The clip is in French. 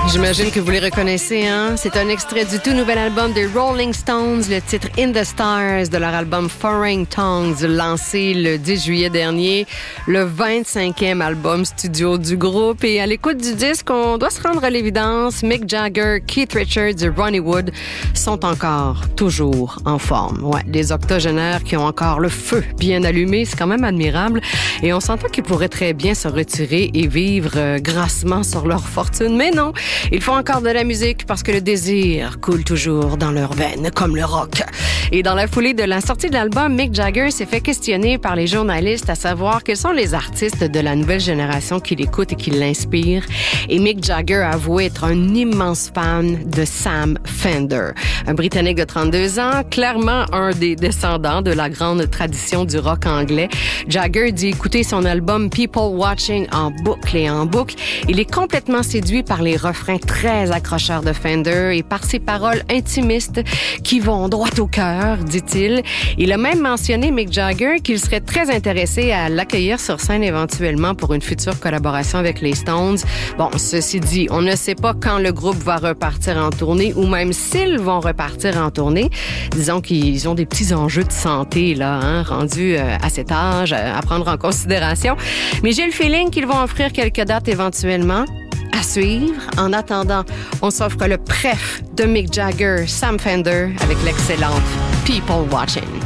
J'imagine que vous les reconnaissez, hein? C'est un extrait du tout nouvel album des Rolling Stones, le titre In the Stars de leur album Foreign Tongues, lancé le 10 juillet dernier, le 25e album studio du groupe. Et à l'écoute du disque, on doit se rendre à l'évidence, Mick Jagger, Keith Richards et Ronnie Wood sont toujours en forme. Ouais, des octogénaires qui ont encore le feu bien allumé, c'est quand même admirable. Et on s'entend qu'ils pourraient très bien se retirer et vivre grassement sur leur fortune. Mais non, il faut encore de la musique parce que le désir coule toujours dans leurs veines, comme le rock. Et dans la foulée de la sortie de l'album, Mick Jagger s'est fait questionner par les journalistes à savoir quels sont les artistes de la nouvelle génération qui l'écoutent et qui l'inspirent. Et Mick Jagger a avoué être un immense fan de Sam Fender, un Britannique de 32 ans, clairement un des descendants de la grande tradition du rock anglais. Jagger dit écouter son album People Watching en boucle et en boucle. Il est complètement séduit par les refrains très accrocheurs de Fender et par ses paroles intimistes qui vont droit au cœur, dit-il. Il a même mentionné, Mick Jagger, qu'il serait très intéressé à l'accueillir sur scène éventuellement pour une future collaboration avec les Stones. Bon, ceci dit, on ne sait pas quand le groupe va repartir en tournée ou même s'ils vont repartir en tournée. Disons qu'ils ont des petits enjeux de santé, là, hein, rendus à cet âge, à prendre en considération. Mais j'ai le feeling qu'ils vont offrir quelques dates éventuellement. À suivre. En attendant, on s'offre le préf de Mick Jagger, Sam Fender, avec l'excellente People Watching.